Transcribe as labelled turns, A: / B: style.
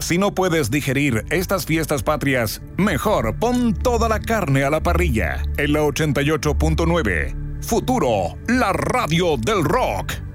A: Si no puedes digerir estas fiestas patrias, mejor pon toda la carne a la parrilla. En la 88.9. Futuro, la radio del rock.